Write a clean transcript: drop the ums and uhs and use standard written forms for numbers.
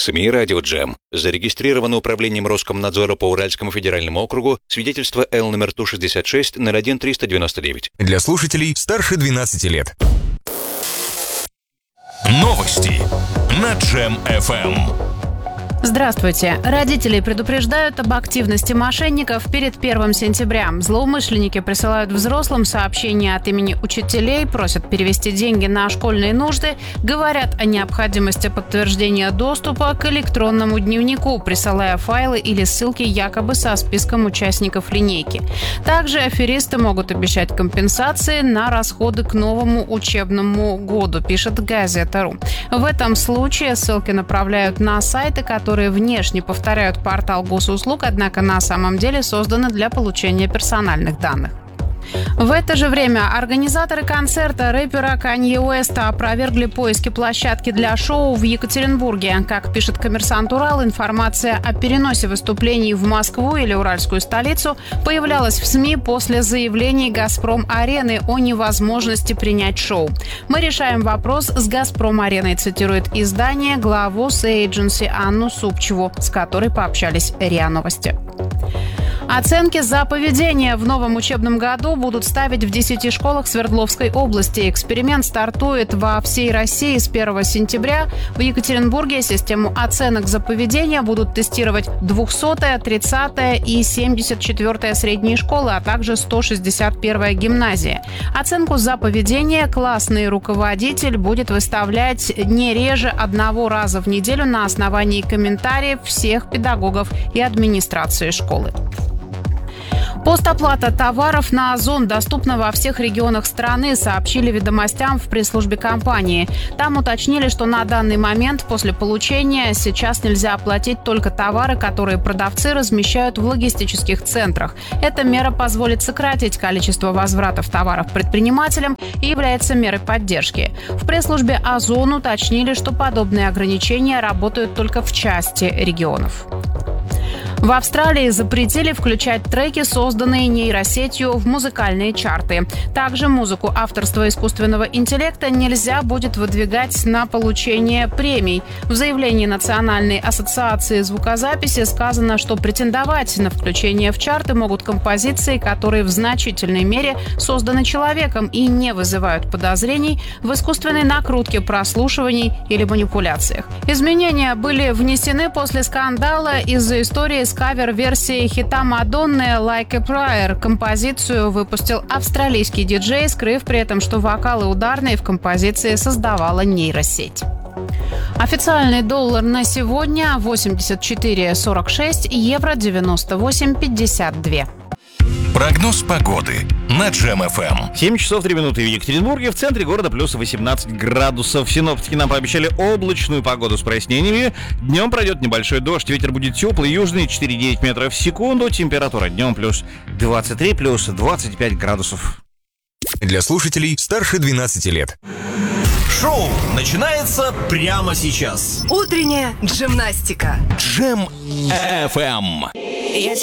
СМИ «Радио Джем». Зарегистрировано управлением Роскомнадзора по Уральскому федеральному округу свидетельство Л номер Ту-66 01-399. Для слушателей старше 12 лет. Новости на Джем-ФМ. Здравствуйте. Родители предупреждают об активности мошенников перед 1 сентября. Злоумышленники присылают взрослым сообщения от имени учителей, просят перевести деньги на школьные нужды, говорят о необходимости подтверждения доступа к электронному дневнику, присылая файлы или ссылки якобы со списком участников линейки. Также аферисты могут обещать компенсации на расходы к новому учебному году, пишет Газета.ру. В этом случае ссылки направляют на сайты, которые внешне повторяют портал госуслуг, однако на самом деле созданы для получения персональных данных. В это же время организаторы концерта рэпера Канье Уэста опровергли поиски площадки для шоу в Екатеринбурге. Как пишет «Коммерсант Урал», информация о переносе выступлений в Москву или уральскую столицу появлялась в СМИ после заявлений «Газпром-арены» о невозможности принять шоу. «Мы решаем вопрос с «Газпром-ареной», цитирует издание главу Сейдженси Анну Супчеву, с которой пообщались РИА Новости. Оценки за поведение в новом учебном году будут ставить в 10 школах Свердловской области. Эксперимент стартует во всей России с 1 сентября. В Екатеринбурге систему оценок за поведение будут тестировать 200-я, 30-я и 74-я средние школы, а также 161-я гимназия. Оценку за поведение классный руководитель будет выставлять не реже 1 раза в неделю на основании комментариев всех педагогов и администрации школы. Постоплата товаров на Озон доступна во всех регионах страны, сообщили «Ведомостям» в пресс-службе компании. Там уточнили, что на данный момент после получения сейчас нельзя оплатить только товары, которые продавцы размещают в логистических центрах. Эта мера позволит сократить количество возвратов товаров предпринимателям и является мерой поддержки. В пресс-службе Озон уточнили, что подобные ограничения работают только в части регионов. В Австралии запретили включать треки, созданные нейросетью, в музыкальные чарты. Также музыку авторства искусственного интеллекта нельзя будет выдвигать на получение премий. В заявлении Национальной ассоциации звукозаписи сказано, что претендовать на включение в чарты могут композиции, которые в значительной мере созданы человеком и не вызывают подозрений в искусственной накрутке, прослушивании или манипуляциях. Изменения были внесены после скандала из-за истории с кавер-версией хита Мадонны «Like a Prayer». Композицию выпустил австралийский диджей, скрыв при этом, что вокалы ударные в композиции создавала нейросеть. Официальный доллар на сегодня 84,46, евро 98,52. Прогноз погоды на Джем-ФМ. 7 часов 3 минуты в Екатеринбурге. В центре города плюс 18 градусов. Синоптики нам пообещали облачную погоду с прояснениями. Днем пройдет небольшой дождь. Ветер будет теплый, южный, 4,9 метров в секунду. Температура днем плюс 23, плюс 25 градусов. Для слушателей старше 12 лет. Шоу начинается прямо сейчас. Утренняя джимнастика. Джем-ФМ.